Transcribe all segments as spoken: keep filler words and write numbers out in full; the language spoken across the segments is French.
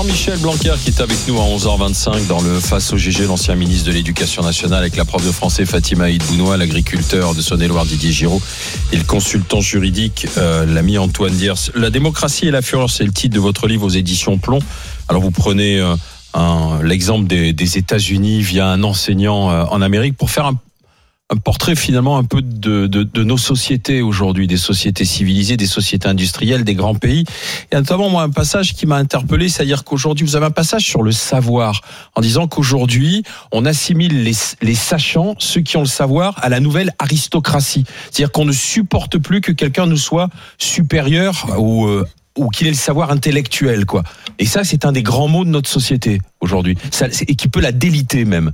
Michel Blanquer qui est avec nous à onze heures vingt-cinq dans le Face au G G, l'ancien ministre de l'Éducation nationale, avec la prof de français Fatima Aït-Bounoua, l'agriculteur de Saône-et-Loire Didier Giraud et le consultant juridique euh, l'ami Antoine Diers. La démocratie et la fureur, c'est le titre de votre livre aux éditions Plomb. Alors vous prenez euh, un, l'exemple des, des États-Unis via un enseignant euh, en Amérique pour faire un un portrait finalement un peu de, de, de nos sociétés aujourd'hui, des sociétés civilisées, des sociétés industrielles, des grands pays. Et notamment, moi, un passage qui m'a interpellé, c'est-à-dire qu'aujourd'hui, vous avez un passage sur le savoir, en disant qu'aujourd'hui, on assimile les, les sachants, ceux qui ont le savoir, à la nouvelle aristocratie. C'est-à-dire qu'on ne supporte plus que quelqu'un nous soit supérieur ou... Euh, ou qu'il ait le savoir intellectuel, quoi. Et ça, c'est un des grands maux de notre société aujourd'hui, ça, et qui peut la déliter même.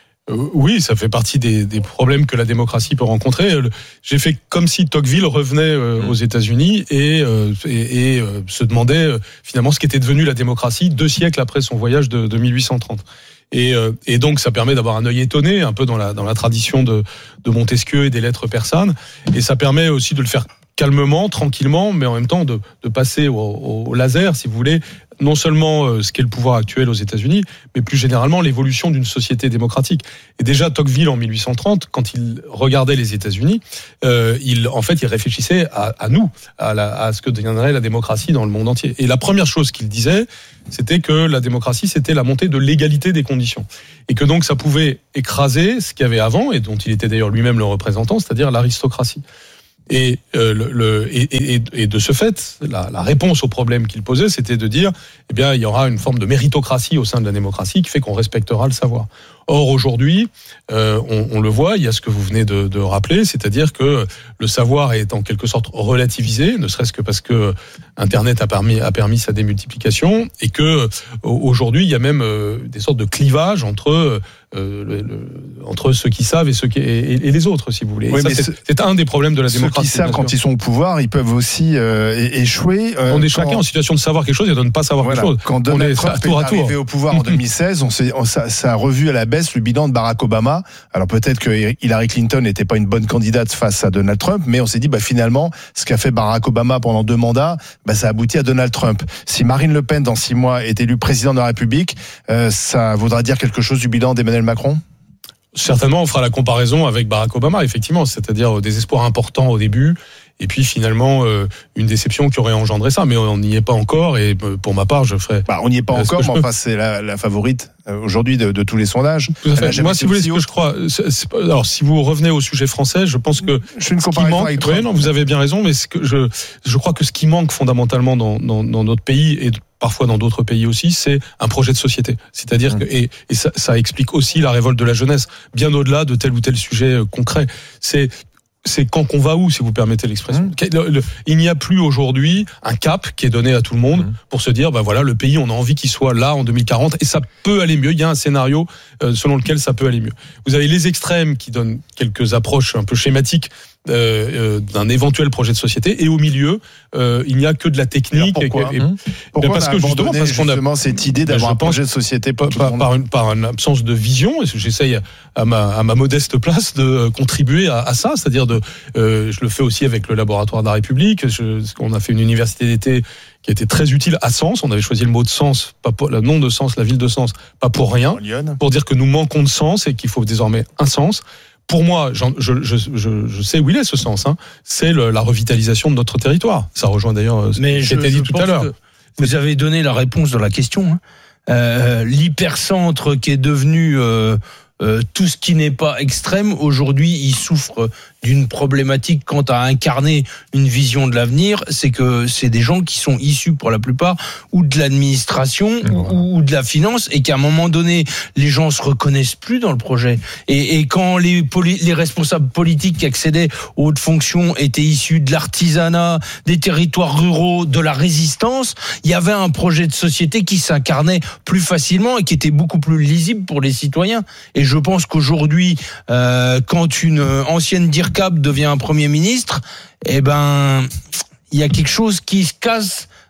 Oui, ça fait partie des, des problèmes que la démocratie peut rencontrer. J'ai fait comme si Tocqueville revenait euh, aux États-Unis et, euh, et, et euh, se demandait euh, finalement ce qu'était devenu la démocratie deux siècles après son voyage de, de mille huit cent trente. Et, euh, et donc ça permet d'avoir un œil étonné, un peu dans la, dans la tradition de, de Montesquieu et des lettres persanes. Et ça permet aussi de le faire calmement, tranquillement, mais en même temps de, de passer au, au laser, si vous voulez, non seulement ce qu'est le pouvoir actuel aux États-Unis, mais plus généralement l'évolution d'une société démocratique. Et déjà Tocqueville en mille huit cent trente, quand il regardait les États-Unis, euh, il en fait il réfléchissait à, à nous, à, la, à ce que deviendrait la démocratie dans le monde entier. Et la première chose qu'il disait, c'était que la démocratie, c'était la montée de l'égalité des conditions, et que donc ça pouvait écraser ce qu'il y avait avant, et dont il était d'ailleurs lui-même le représentant, c'est-à-dire l'aristocratie. Et, euh, le, le, et, et, et de ce fait, la, la réponse au problème qu'il posait, c'était de dire, eh bien, il y aura une forme de méritocratie au sein de la démocratie qui fait qu'on respectera le savoir. Or, aujourd'hui, euh, on, on le voit, il y a ce que vous venez de, de rappeler, c'est-à-dire que le savoir est en quelque sorte relativisé, ne serait-ce que parce que Internet a permis, a permis sa démultiplication, et que aujourd'hui, il y a même euh, des sortes de clivages entre Euh, le, le, entre ceux qui savent et ceux qui et, et les autres, si vous voulez. Oui, ça, c'est, c'est un des problèmes de la démocratie. Ceux qui savent, quand ils sont au pouvoir, ils peuvent aussi euh, échouer. Euh, on est chacun quand... en situation de savoir quelque chose et de ne pas savoir voilà, quelque chose. Quand Donald Trump est, est arrivé au pouvoir en deux mille seize, on s'est, on, ça, ça a revu à la baisse le bilan de Barack Obama. Alors peut-être que Hillary Clinton n'était pas une bonne candidate face à Donald Trump, mais on s'est dit, bah finalement, ce qu'a fait Barack Obama pendant deux mandats, bah ça aboutit à Donald Trump. Si Marine Le Pen, dans six mois, est élue présidente de la République, euh, ça voudra dire quelque chose du bilan d'Emmanuel Macron ? Certainement, on fera la comparaison avec Barack Obama, effectivement, c'est-à-dire des espoirs importants au début, et puis finalement euh, une déception qui aurait engendré ça, mais on n'y est pas encore, et pour ma part, je ferai... Bah, on n'y est pas encore, mais enfin, c'est la, la favorite aujourd'hui de, de tous les sondages. Tout à fait. Moi, si vous voulez, ce que je crois... C'est, c'est, alors, si vous revenez au sujet français, je pense que... Je fais une comparaison avec Trump. Oui, non, vous avez bien raison, mais ce que je, je crois que ce qui manque fondamentalement dans, dans, dans notre pays, et parfois dans d'autres pays aussi, c'est un projet de société. C'est-à-dire mmh. que, et, et ça, ça explique aussi la révolte de la jeunesse, bien au-delà de tel ou tel sujet concret. C'est, c'est quand qu'on va où, si vous permettez l'expression. Mmh. Le, le, il n'y a plus aujourd'hui un cap qui est donné à tout le monde mmh. pour se dire, ben voilà, le pays, on a envie qu'il soit là en deux mille quarante, et ça peut aller mieux. Il y a un scénario euh, selon lequel ça peut aller mieux. Vous avez les extrêmes qui donnent quelques approches un peu schématiques Euh, euh, d'un éventuel projet de société, et au milieu euh, il n'y a que de la technique. Alors pourquoi, et, et, hum pourquoi parce on a que justement, parce qu'on a justement cette idée d'avoir un projet de société par, par, par, une, par une absence de vision, et j'essaye à ma, à ma modeste place de contribuer à, à ça, c'est-à-dire de euh, je le fais aussi avec le laboratoire de la République. Je, on a fait une université d'été qui a été très utile à Sens. On avait choisi le mot de Sens, pas pour, le nom de Sens, la ville de Sens, pas pour rien, pour dire que nous manquons de sens et qu'il faut désormais un sens. Pour moi, je, je, je, je sais où il est ce sens, hein. C'est le, la revitalisation de notre territoire. Ça rejoint d'ailleurs ce Mais qui a été dit tout à l'heure. Vous avez donné la réponse de la question. Hein. Euh, l'hypercentre qui est devenu euh, euh, tout ce qui n'est pas extrême, aujourd'hui, il souffre d'une problématique quant à incarner une vision de l'avenir. C'est que c'est des gens qui sont issus pour la plupart ou de l'administration ouais. ou, ou de la finance, et qu'à un moment donné les gens se reconnaissent plus dans le projet, et, et quand les, poli- les responsables politiques qui accédaient aux hautes fonctions étaient issus de l'artisanat, des territoires ruraux, de la résistance, il y avait un projet de société qui s'incarnait plus facilement et qui était beaucoup plus lisible pour les citoyens. Et je pense qu'aujourd'hui euh, quand une ancienne dire Cap devient un Premier ministre, eh ben, il y a quelque chose qui se casse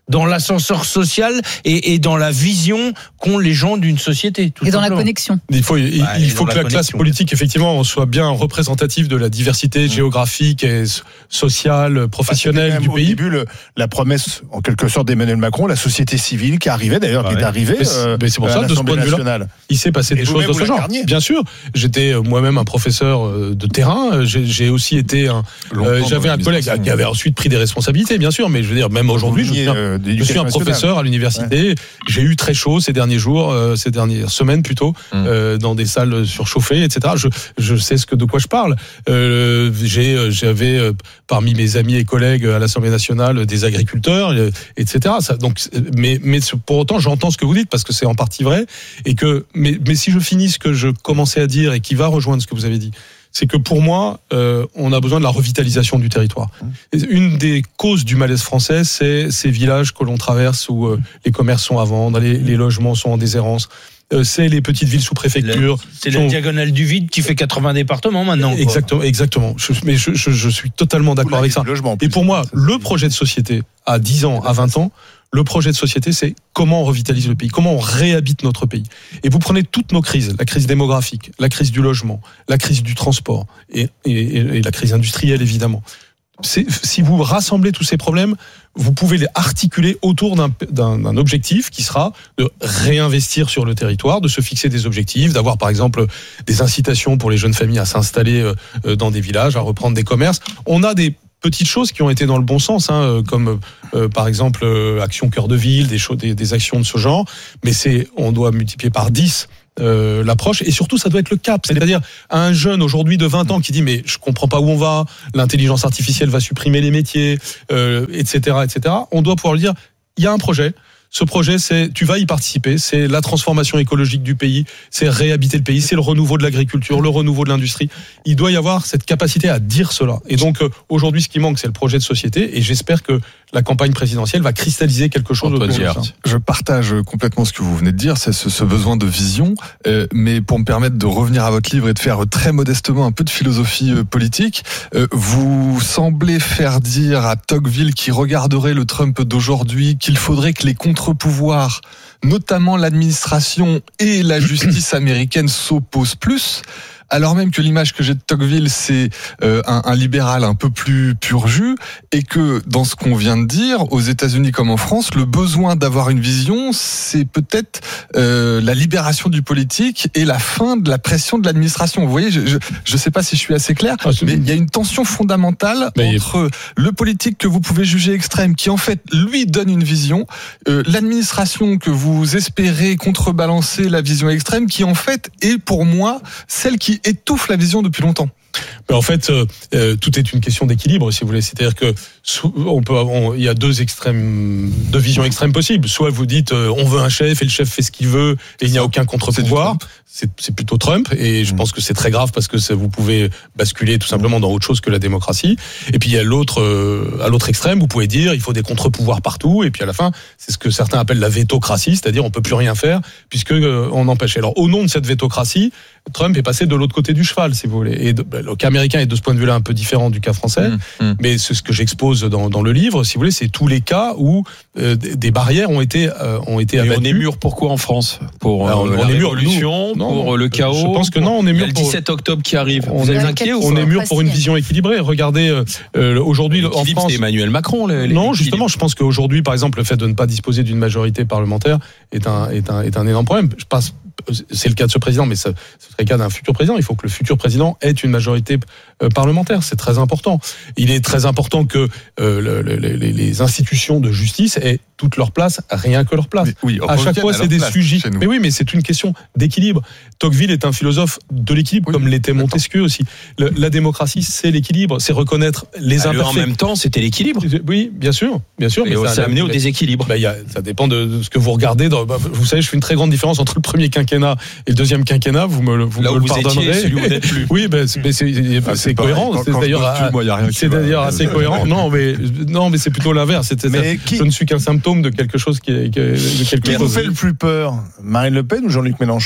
dans l'ascenseur social et, et dans la vision qu'ont les gens d'une société. Tout et dans simplement. la connexion. Il faut, il, Bah, il faut que la, la classe politique, effectivement, soit bien représentative de la diversité mmh. géographique et sociale, professionnelle bah, du au pays. Au début, le, la promesse, en quelque sorte, d'Emmanuel Macron, la société civile qui arrivait, d'ailleurs, bah qui ouais. est arrivée mais c'est, euh, mais c'est pour ça, à de ce point de vue-là, il s'est passé et des choses de ce genre. Bien sûr, j'étais moi-même un professeur de terrain. J'ai, j'ai aussi été un. Euh, j'avais un collègue qui avait ensuite pris des responsabilités, bien sûr, mais je veux dire, même aujourd'hui, je, tiens, euh, je suis un professeur à l'université. Ouais. J'ai eu très chaud ces derniers jours, euh, ces dernières semaines plutôt, mmh. euh, dans des salles surchauffées, et cetera. Je, je sais ce que de quoi je parle. Euh, j'ai, j'avais euh, parmi mes amis et collègues à l'Assemblée nationale des agriculteurs, euh, et cetera. Ça, donc, mais, mais pour autant, j'entends ce que vous dites parce que c'est en partie vrai. Et que, mais, mais si je finis ce que je commençais à dire et qui va rejoindre ce que vous avez dit, c'est que pour moi, euh, on a besoin de la revitalisation du territoire. Une des causes du malaise français, c'est ces villages que l'on traverse où euh, les commerces sont à vendre, les, les logements sont en déshérence. Euh, c'est les petites villes sous préfecture. La, c'est la diagonale du vide qui fait quatre-vingts départements maintenant. Quoi. Exactement, exactement. Je, mais je, je, je suis totalement d'accord avec ça. Et pour moi, le projet de société à dix ans, à vingt ans, le projet de société, c'est comment on revitalise le pays, comment on réhabite notre pays. Et vous prenez toutes nos crises, la crise démographique, la crise du logement, la crise du transport et, et, et la crise industrielle, évidemment. C'est, si vous rassemblez tous ces problèmes, vous pouvez les articuler autour d'un, d'un, d'un objectif qui sera de réinvestir sur le territoire, de se fixer des objectifs, d'avoir par exemple des incitations pour les jeunes familles à s'installer dans des villages, à reprendre des commerces. On a des petites choses qui ont été dans le bon sens, hein, comme euh, par exemple euh, Action Cœur de Ville, des, choses, des, des actions de ce genre, mais c'est, on doit multiplier par dix euh, l'approche, et surtout ça doit être le cap, c'est-à-dire un jeune aujourd'hui de vingt ans qui dit mais je comprends pas où on va, l'intelligence artificielle va supprimer les métiers, euh, et cetera, et cetera. On doit pouvoir lui dire il y a un projet. Ce projet, c'est, tu vas y participer, c'est la transformation écologique du pays, c'est réhabiter le pays, c'est le renouveau de l'agriculture, le renouveau de l'industrie. Il doit y avoir cette capacité à dire cela. Et donc, euh, aujourd'hui, ce qui manque, c'est le projet de société, et j'espère que la campagne présidentielle va cristalliser quelque chose autour de ça. Je partage complètement ce que vous venez de dire, c'est ce, ce besoin de vision, euh, mais pour me permettre de revenir à votre livre et de faire très modestement un peu de philosophie euh, politique, euh, vous semblez faire dire à Tocqueville, qui regarderait le Trump d'aujourd'hui, qu'il faudrait que les contre-pouvoirs, notamment l'administration et la justice américaine, s'opposent plus, alors même que l'image que j'ai de Tocqueville, c'est euh, un, un libéral un peu plus pur jus, et que dans ce qu'on vient de dire, aux États-Unis comme en France, le besoin d'avoir une vision, c'est peut-être euh, la libération du politique et la fin de la pression de l'administration. Vous voyez, je je, je sais pas si je suis assez clair, ah, mais il y a une tension fondamentale mais entre il... le politique que vous pouvez juger extrême, qui en fait lui donne une vision, euh, l'administration que vous espérez contrebalancer la vision extrême, qui en fait est pour moi celle qui étouffe la vision depuis longtemps. Mais en fait, euh, tout est une question d'équilibre, si vous voulez. C'est-à-dire que on peut, on, il y a deux extrêmes, deux visions extrêmes possibles. Soit vous dites, euh, on veut un chef et le chef fait ce qu'il veut et il n'y a aucun contre-pouvoir. C'est, c'est plutôt Trump, et je mmh. pense que c'est très grave parce que ça, vous pouvez basculer tout simplement dans autre chose que la démocratie. Et puis il y a l'autre, euh, à l'autre extrême, vous pouvez dire, il faut des contre-pouvoirs partout. Et puis à la fin, c'est ce que certains appellent la vétocratie, c'est-à-dire on peut plus rien faire puisque euh, on empêche. Alors au nom de cette vétocratie, Trump est passé de l'autre côté du cheval, si vous voulez. Et de, ben, le cas américain est de ce point de vue-là un peu différent du cas français, mmh, mmh. mais c'est ce que j'expose dans, dans le livre, si vous voulez, c'est tous les cas où euh, des barrières ont été euh, ont été abattues. Et on est mûr pour quoi en France? Pour euh, Alors, la on est mûr, révolution, non, pour le chaos. Je pense que non, on est mûr. Il y a le dix-sept octobre qui arrive. On Vous est êtes inquiet ou On est mûr pour une vision équilibrée. Regardez, euh, aujourd'hui en France, c'est Emmanuel Macron. Les, les non, justement, je pense qu'aujourd'hui, par exemple, le fait de ne pas disposer d'une majorité parlementaire est un est un est un énorme problème. Je pense. C'est le cas de ce président, mais ce serait le cas d'un futur président. Il faut que le futur président ait une majorité parlementaire. C'est très important. Il est très important que euh, le, le, les, les institutions de justice aient toute leur place, rien que leur place. Oui, à chaque fois, c'est des sujets. Mais oui, mais c'est une question d'équilibre. Tocqueville est un philosophe de l'équilibre, oui, comme l'était Montesquieu aussi. Le, la démocratie, c'est l'équilibre, c'est reconnaître les bah, imperfects. En même temps, c'était l'équilibre. Oui, bien sûr, bien sûr. Et mais ça a amené au déséquilibre. Bah, y a, ça dépend de, de ce que vous regardez. Dans, bah, vous savez, je fais une très grande différence entre le premier quinquennat et le deuxième quinquennat. Vous me, vous Là me où le vous pardonnerez. Étiez, celui où vous n'êtes plus. Oui, bah, c'est, c'est, ah, c'est cohérent. Quand, c'est quand d'ailleurs, tue, moi, y a rien c'est d'ailleurs assez cohérent. Non, mais non, mais c'est plutôt l'inverse. C'est, qui... Je ne suis qu'un symptôme de quelque chose qui est. Qui est de quelque qui chose. vous fait le plus peur, Marine Le Pen ou Jean-Luc Mélenchon?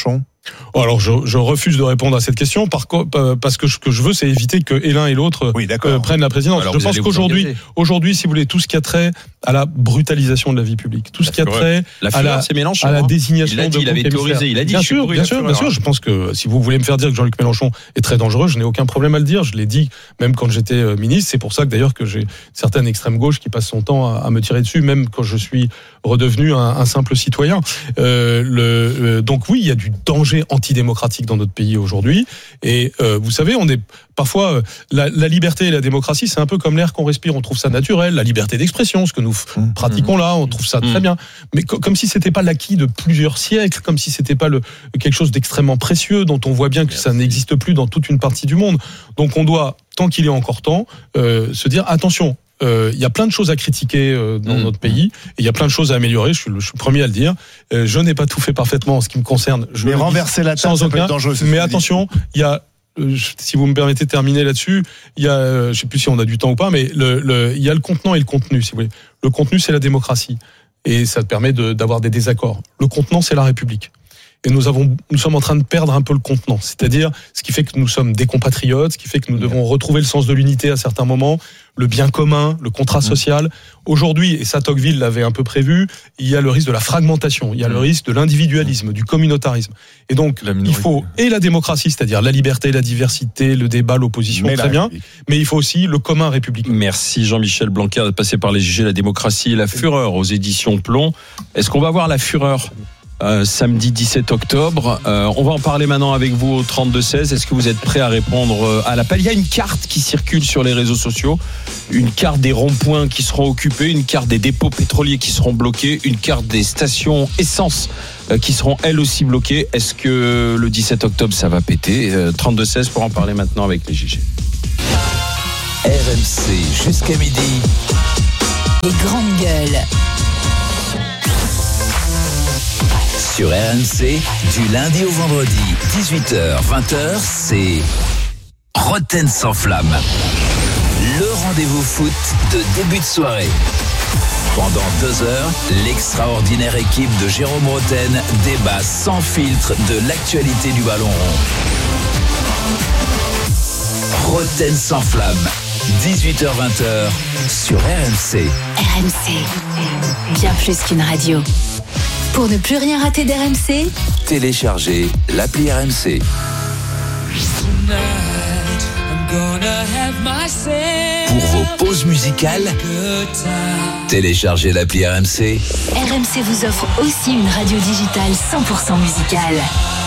Alors je, je refuse de répondre à cette question par, parce que ce que je veux, c'est éviter que et l'un et l'autre oui, euh, prennent la présidence. Alors, je pense qu'aujourd'hui, aujourd'hui, si vous voulez, tout ce qui a trait à la brutalisation de la vie publique, tout ce qui a trait la à la, c'est Mélenchon, à la hein. désignation il a dit, de il avait théorisé, il a dit bien je suis sûr, pour bien la sûr, fureur. bien sûr. Je pense que si vous voulez me faire dire que Jean-Luc Mélenchon est très dangereux, je n'ai aucun problème à le dire. Je l'ai dit même quand j'étais ministre. C'est pour ça que d'ailleurs que j'ai certaines extrême gauche qui passent son temps à, à me tirer dessus, même quand je suis redevenu un, un simple citoyen. Euh, le, euh, donc oui, il y a du danger antidémocratique dans notre pays aujourd'hui. Et euh, vous savez, on est parfois euh, la, la liberté et la démocratie, c'est un peu comme l'air qu'on respire. On trouve ça naturel, la liberté d'expression, ce que nous mmh. pratiquons là, on trouve ça mmh. très bien. Mais co- comme si c'était pas l'acquis de plusieurs siècles, comme si c'était pas le, quelque chose d'extrêmement précieux dont on voit bien que Merci. Ça n'existe plus dans toute une partie du monde. Donc on doit, tant qu'il est encore temps, euh, se dire attention. Il euh, y a plein de choses à critiquer euh, dans mmh. notre pays et il y a plein de choses à améliorer, je suis le, je suis le premier à le dire. Euh, je n'ai pas tout fait parfaitement en ce qui me concerne. Je mais renverser la table, sans aucun, dangereux. Mais attention, il y a, euh, si vous me permettez de terminer là-dessus, il y a, euh, je ne sais plus si on a du temps ou pas, mais le, le, il y a le contenant et le contenu, si vous voulez. Le contenu, c'est la démocratie et ça permet de, d'avoir des désaccords. Le contenant, c'est la République. Et nous avons, nous sommes en train de perdre un peu le contenant. C'est-à-dire, ce qui fait que nous sommes des compatriotes, ce qui fait que nous devons retrouver le sens de l'unité à certains moments, le bien commun, le contrat social. Aujourd'hui, et ça Tocqueville l'avait un peu prévu, il y a le risque de la fragmentation, il y a le risque de l'individualisme, du communautarisme. Et donc, il faut et la démocratie, c'est-à-dire la liberté, la diversité, le débat, l'opposition, mais très bien, mais il faut aussi le commun républicain. Merci Jean-Michel Blanquer d'être passé par les G G, la démocratie et la fureur aux éditions Plomb. Est-ce qu'on va voir la fureur Euh, samedi dix-sept octobre. Euh, on va en parler maintenant avec vous au trente-deux seize. Est-ce que vous êtes prêts à répondre à l'appel ? Il y a une carte qui circule sur les réseaux sociaux, une carte des ronds-points qui seront occupés, une carte des dépôts pétroliers qui seront bloqués, une carte des stations essence euh, qui seront elles aussi bloquées. Est-ce que le dix-sept octobre ça va péter ? euh, trente-deux seize pour en parler maintenant avec les G G. R M C jusqu'à midi. Les grandes gueules. Sur R M C, du lundi au vendredi, dix-huit heures vingt heures, c'est Roten sans flamme. Le rendez-vous foot de début de soirée. Pendant deux heures, l'extraordinaire équipe de Jérôme Roten débat sans filtre de l'actualité du ballon rond. Roten sans flamme, dix-huit heures vingt heures, sur R M C. R M C, bien plus qu'une radio. Pour ne plus rien rater d'R M C, téléchargez l'appli R M C. Pour vos pauses musicales, téléchargez l'appli R M C. R M C vous offre aussi une radio digitale cent pour cent musicale.